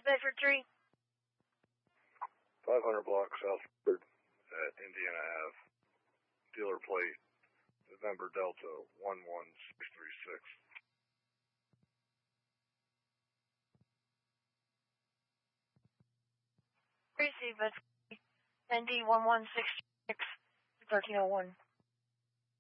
Bedford 3. 500 block Southford at Indiana Ave. Dealer plate, November Delta 11636. Receive Bedford 3. ND 1166 1301.